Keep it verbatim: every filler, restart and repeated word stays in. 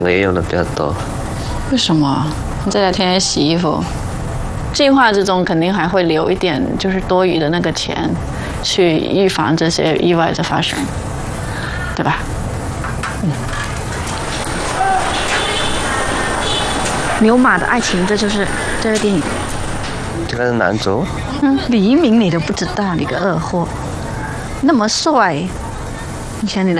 我也用的比较多。 为什么？你在家天天洗衣服，计划之中肯定还会留一点，就是多余的那个钱，去预防这些意外的发生，对吧？嗯。 牛马的爱情，这就是这个电影。 这个是男主。 嗯，黎明你都不知道，你个二货，那么帅，以前你来。